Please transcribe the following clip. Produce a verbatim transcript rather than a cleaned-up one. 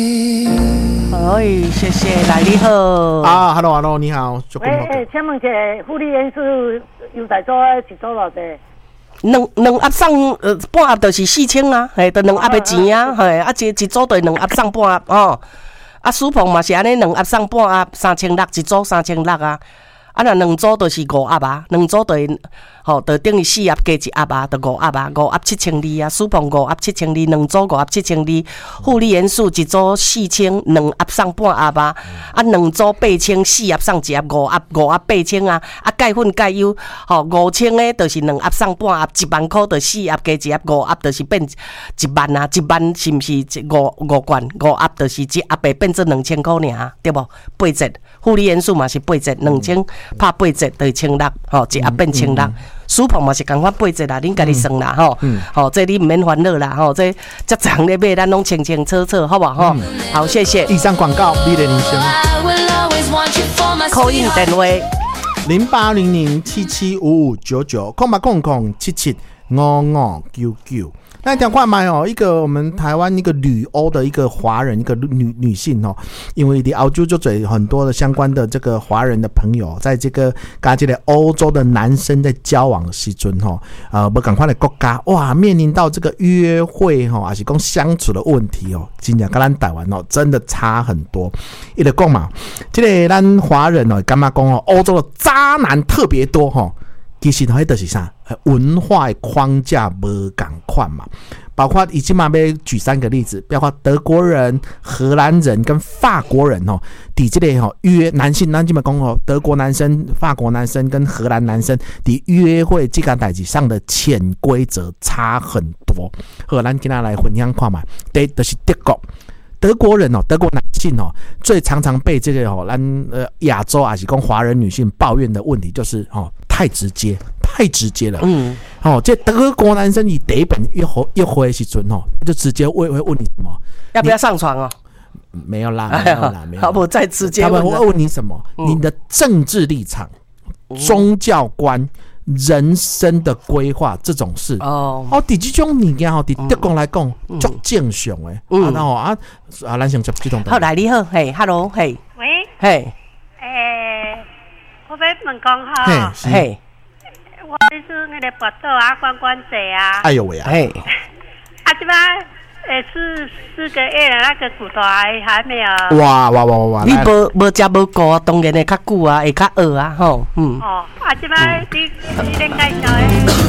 哎，谢谢，来你好。 啊 ，Hello Hello， 你好。 喂，诶，请问一下，护理员是优待组一组偌济？ 两两盒送呃半盒就是四千啊，嘿，就两盒的钱啊，嘿，啊一一组就两盒送半盒哦。啊，苏鹏嘛是安尼，两盒送半盒，三千六一组三千六啊。啊，若两组就是五盒啊，两组就吼，就等于四盒加一盒啊，就五盒啊，五盒七千二啊，苏鹏五盒七千二，两组五盒七千二，护理元素一组四千，两盒送半盒啊，啊，两组八千，四盒送一盒，五盒五盒八千啊，啊，钙粉钙优，吼五千诶，就是两盒送半盒，一万块就四盒加一盒，五盒就是变一万啊，一万是毋是五五罐，五盒就是一盒会变做两千块尔，对无？八折，护理元素嘛是八折，两千拍八折就是千六，吼，一盒变千六。苏鹏嘛是共款八折啦，恁家己算啦吼，吼，这你唔免烦恼啦吼，这这长咧买，咱拢清清楚楚，好不好？吼，好，谢谢。 以上广告，你的人生。 call in电话零八零零七七五五九九，空八空空七七五五九九。那讲话嘛哦，一个我们台湾一个旅欧的一个华人，一个女女性哦，因为在澳洲就嘴很多的相关的这个华人的朋友，在这个跟这个欧洲的男生在交往的时阵哈，呃，不赶快的国家哇，面临到这个约会哈，还是讲相处的问题哦，真正跟咱台湾哦，真的差很多。伊就讲嘛，这个咱华人哦，干嘛讲哦，欧洲的渣男特别多哈。其实迄就是啥，文化的框架无同款嘛。包括以前嘛要举三个例子，包括德国人、荷兰人跟法国人哦，伫这个吼约男性，咱今嘛讲哦，德国男生、法国男生跟荷兰男生伫约会这个代志上的潜规则差很多。荷兰今仔来分享看嘛，第就是德国。德国人哦，德国男性哦，最常常被这个哦，咱呃亚洲还是讲华人女性抱怨的问题就是哦，太直接，太直接了。嗯，哦，这德国男生以第一本约会约会的时阵哦，就直接会会问你什么， 要不要上床哦？ 没有啦，没有啦，没有。 好，我再直接问他们会问你什么？嗯、你的政治立场、宗教观。人生的规划这种事哦，哦，伫这种物件吼，伫德国来讲足正常诶。嗯，啊，然后啊，啊，咱先接这种。 好，来你好，嘿 ，hello， 嘿， 喂， 嘿， 诶，我要问讲哈， 嘿， 我是那个巴肚啊，关关节啊。 哎呦喂啊！ 嘿， 啊，这摆诶四四个月了，那个骨头还还没有。 哇哇哇哇哇！ 你无无食无顾啊，当然会较久啊，会较饿啊，吼，嗯。 哦，啊，这摆你你恁介绍诶。